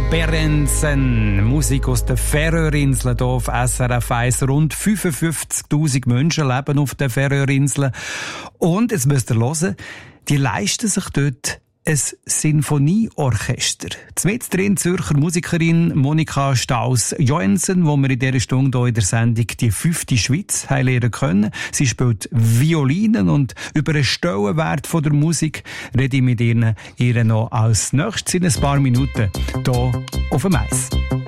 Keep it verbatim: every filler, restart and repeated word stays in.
Berentzen, Musik aus den Färöerinseln hier auf S R F eins. Rund fünfundfünfzigtausend Menschen leben auf den Färöerinseln. Und, jetzt müsst ihr hören, die leisten sich dort ein Sinfonieorchester. Zumindest drin Zürcher Musikerin Monika Staus-Joensen, wo wir in dieser Stunde hier in der Sendung die fünfte Schweiz haben lernen können. Sie spielt Violinen und über den Stellenwert der Musik rede ich mit ihnen, ihr noch als nächstes in ein paar Minuten hier auf dem Eis.